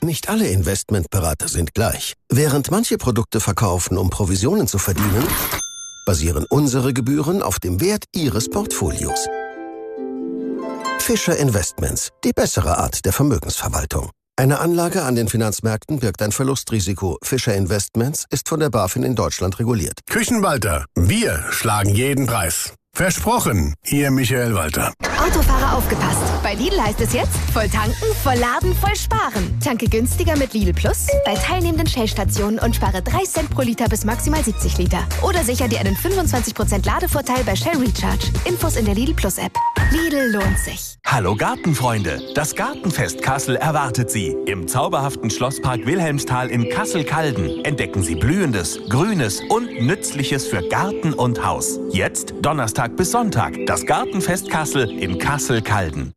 nicht alle Investmentberater sind gleich. Während manche Produkte verkaufen, um Provisionen zu verdienen, basieren unsere Gebühren auf dem Wert Ihres Portfolios. Fischer Investments, die bessere Art der Vermögensverwaltung. Eine Anlage an den Finanzmärkten birgt ein Verlustrisiko. Fischer Investments ist von der BaFin in Deutschland reguliert. Küchenwalter, wir schlagen jeden Preis. Versprochen, Ihr Michael Walter. Autofahrer aufgepasst. Bei Lidl heißt es jetzt, voll tanken, voll laden, voll sparen. Tanke günstiger mit Lidl Plus bei teilnehmenden Shell-Stationen und spare 3 Cent pro Liter bis maximal 70 Liter. Oder sicher dir einen 25% Ladevorteil bei Shell Recharge. Infos in der Lidl Plus App. Lidl lohnt sich. Hallo Gartenfreunde! Das Gartenfest Kassel erwartet Sie. Im zauberhaften Schlosspark Wilhelmsthal in Kassel-Calden entdecken Sie Blühendes, Grünes und Nützliches für Garten und Haus. Jetzt Donnerstag bis Sonntag. Das Gartenfest Kassel in Kassel-Calden.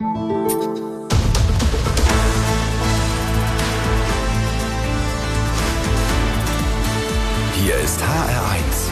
Hier ist HR1.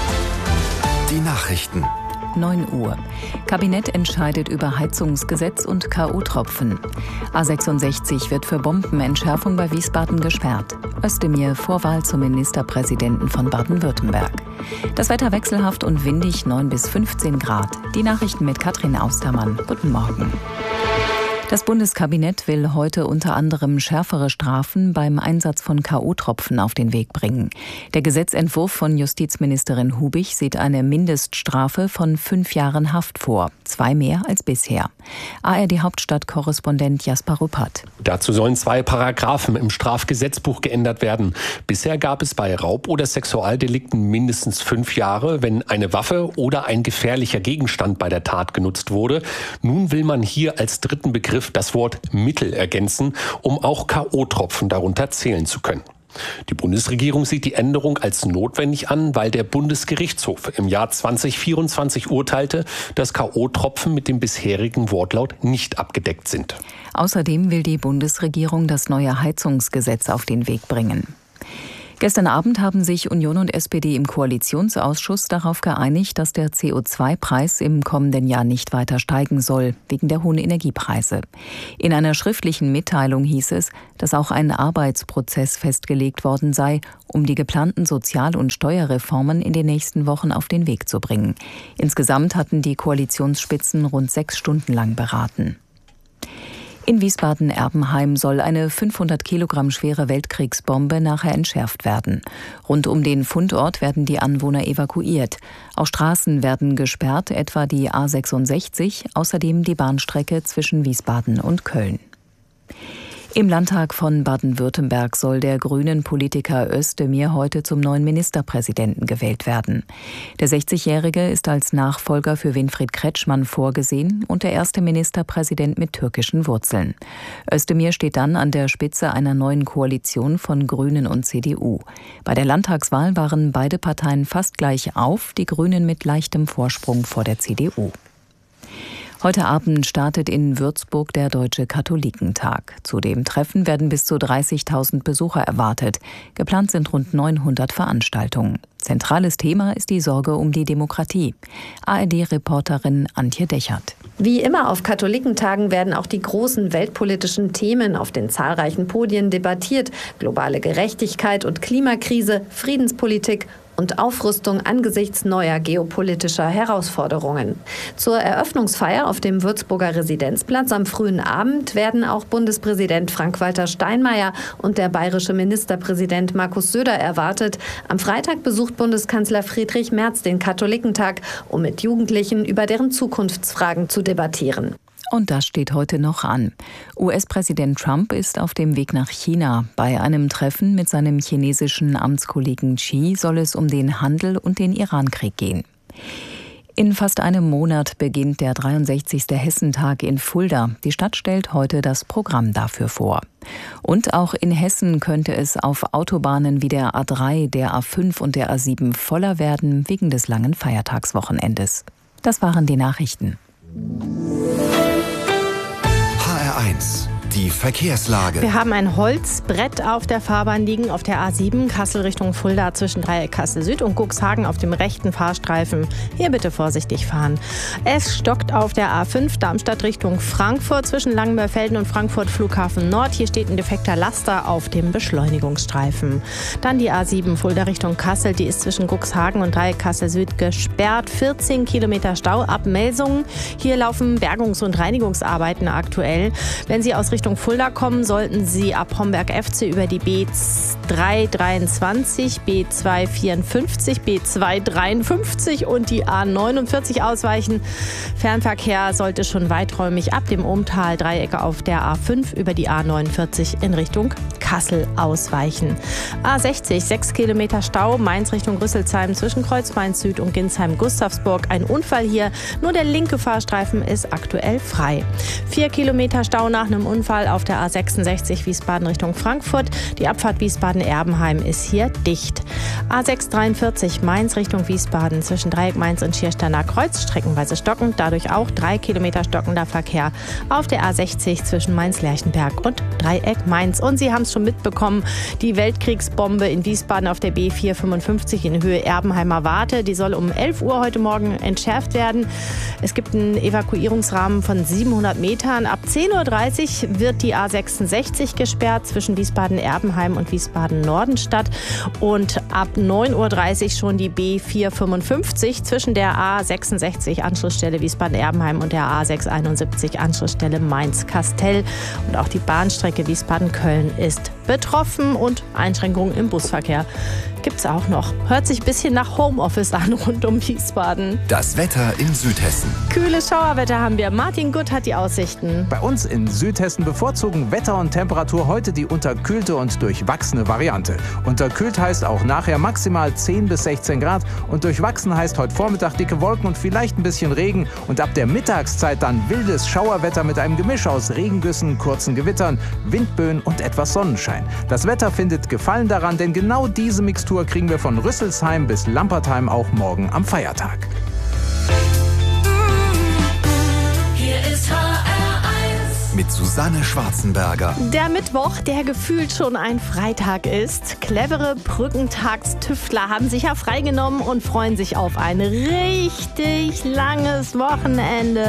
Die Nachrichten. 9 Uhr. Kabinett entscheidet über Heizungsgesetz und K.O.-Tropfen. A66 wird für Bombenentschärfung bei Wiesbaden gesperrt. Özdemir Vorwahl zum Ministerpräsidenten von Baden-Württemberg. Das Wetter wechselhaft und windig, 9 bis 15 Grad. Die Nachrichten mit Katrin Austermann. Guten Morgen. Das Bundeskabinett will heute unter anderem schärfere Strafen beim Einsatz von K.O.-Tropfen auf den Weg bringen. Der Gesetzentwurf von Justizministerin Hubig sieht eine Mindeststrafe von 5 Jahren Haft vor, 2 mehr als bisher. ARD-Hauptstadtkorrespondent Jasper Ruppert. Dazu sollen 2 Paragraphen im Strafgesetzbuch geändert werden. Bisher gab es bei Raub- oder Sexualdelikten mindestens 5 Jahre, wenn eine Waffe oder ein gefährlicher Gegenstand bei der Tat genutzt wurde. Nun will man hier als dritten Begriff das Wort Mittel ergänzen, um auch K.O.-Tropfen darunter zählen zu können. Die Bundesregierung sieht die Änderung als notwendig an, weil der Bundesgerichtshof im Jahr 2024 urteilte, dass K.O.-Tropfen mit dem bisherigen Wortlaut nicht abgedeckt sind. Außerdem will die Bundesregierung das neue Heizungsgesetz auf den Weg bringen. Gestern Abend haben sich Union und SPD im Koalitionsausschuss darauf geeinigt, dass der CO2-Preis im kommenden Jahr nicht weiter steigen soll, wegen der hohen Energiepreise. In einer schriftlichen Mitteilung hieß es, dass auch ein Arbeitsprozess festgelegt worden sei, um die geplanten Sozial- und Steuerreformen in den nächsten Wochen auf den Weg zu bringen. Insgesamt hatten die Koalitionsspitzen rund 6 Stunden lang beraten. In Wiesbaden-Erbenheim soll eine 500 Kilogramm schwere Weltkriegsbombe nachher entschärft werden. Rund um den Fundort werden die Anwohner evakuiert. Auch Straßen werden gesperrt, etwa die A66, außerdem die Bahnstrecke zwischen Wiesbaden und Köln. Im Landtag von Baden-Württemberg soll der grünen Politiker Özdemir heute zum neuen Ministerpräsidenten gewählt werden. Der 60-Jährige ist als Nachfolger für Winfried Kretschmann vorgesehen und der erste Ministerpräsident mit türkischen Wurzeln. Özdemir steht dann an der Spitze einer neuen Koalition von Grünen und CDU. Bei der Landtagswahl waren beide Parteien fast gleich auf, die Grünen mit leichtem Vorsprung vor der CDU. Heute Abend startet in Würzburg der Deutsche Katholikentag. Zu dem Treffen werden bis zu 30.000 Besucher erwartet. Geplant sind rund 900 Veranstaltungen. Zentrales Thema ist die Sorge um die Demokratie. ARD-Reporterin Antje Dechert. Wie immer auf Katholikentagen werden auch die großen weltpolitischen Themen auf den zahlreichen Podien debattiert. Globale Gerechtigkeit und Klimakrise, Friedenspolitik und Aufrüstung angesichts neuer geopolitischer Herausforderungen. Zur Eröffnungsfeier auf dem Würzburger Residenzplatz am frühen Abend werden auch Bundespräsident Frank-Walter Steinmeier und der bayerische Ministerpräsident Markus Söder erwartet. Am Freitag besucht Bundeskanzler Friedrich Merz den Katholikentag, um mit Jugendlichen über deren Zukunftsfragen zu debattieren. Und das steht heute noch an. US-Präsident Trump ist auf dem Weg nach China. Bei einem Treffen mit seinem chinesischen Amtskollegen Xi soll es um den Handel und den Irankrieg gehen. In fast einem Monat beginnt der 63. Hessentag in Fulda. Die Stadt stellt heute das Programm dafür vor. Und auch in Hessen könnte es auf Autobahnen wie der A3, der A5 und der A7 voller werden wegen des langen Feiertagswochenendes. Das waren die Nachrichten. HR1, Die Verkehrslage. Wir haben ein Holzbrett auf der Fahrbahn liegen auf der A7 Kassel Richtung Fulda zwischen Dreieck Kassel Süd und Cuxhagen auf dem rechten Fahrstreifen. Hier bitte vorsichtig fahren. Es stockt auf der A5 Darmstadt Richtung Frankfurt zwischen Langenmörfelden und Frankfurt Flughafen Nord. Hier steht ein defekter Laster auf dem Beschleunigungsstreifen. Dann die A7 Fulda Richtung Kassel. Die ist zwischen Cuxhagen und Dreieck Kassel Süd gesperrt. 14 Kilometer Stau ab Melsungen. Hier laufen Bergungs- und Reinigungsarbeiten aktuell. Wenn Sie aus Richtung Fulda kommen, sollten Sie ab Homberg-FC über die B323, B254, B253 und die A49 ausweichen. Fernverkehr sollte schon weiträumig ab dem Umtal Dreiecke auf der A5 über die A49 in Richtung Kassel ausweichen. A60, 6 Kilometer Stau, Mainz Richtung Rüsselsheim zwischen Kreuzmainz Süd und Ginsheim-Gustavsburg. Ein Unfall hier, nur der linke Fahrstreifen ist aktuell frei. 4 Kilometer Stau nach einem Unfall auf der A66 Wiesbaden Richtung Frankfurt. Die Abfahrt Wiesbaden-Erbenheim ist hier dicht. A643 Mainz Richtung Wiesbaden zwischen Dreieck Mainz und Schiersteiner Kreuz streckenweise stockend, dadurch auch 3 Kilometer stockender Verkehr auf der A60 zwischen Mainz-Lerchenberg und Dreieck Mainz. Und Sie haben es schon mitbekommen, die Weltkriegsbombe in Wiesbaden auf der B455 in Höhe Erbenheimer Warte, die soll um 11 Uhr heute Morgen entschärft werden. Es gibt einen Evakuierungsrahmen von 700 Metern. Ab 10.30 Uhr wird die A66 gesperrt zwischen Wiesbaden-Erbenheim und Wiesbaden-Nordenstadt und ab 9.30 Uhr schon die B455 zwischen der A66 Anschlussstelle Wiesbaden-Erbenheim und der A671 Anschlussstelle Mainz-Kastel. Und auch die Bahnstrecke Wiesbaden-Köln ist betroffen und Einschränkungen im Busverkehr gibt's auch noch. Hört sich ein bisschen nach Homeoffice an rund um Wiesbaden. Das Wetter in Südhessen. Kühles Schauerwetter haben wir. Martin Gutt hat die Aussichten. Bei uns in Südhessen bevorzugen Wetter und Temperatur heute die unterkühlte und durchwachsene Variante. Unterkühlt heißt auch nachher maximal 10 bis 16 Grad und durchwachsen heißt heute Vormittag dicke Wolken und vielleicht ein bisschen Regen und ab der Mittagszeit dann wildes Schauerwetter mit einem Gemisch aus Regengüssen, kurzen Gewittern, Windböen und etwas Sonnenschein. Das Wetter findet Gefallen daran, denn genau diese Mixtur kriegen wir von Rüsselsheim bis Lampertheim auch morgen am Feiertag. Hier ist HR1 mit Susanne Schwarzenberger. Der Mittwoch, der gefühlt schon ein Freitag ist. Clevere Brückentagstüftler haben sich ja freigenommen und freuen sich auf ein richtig langes Wochenende.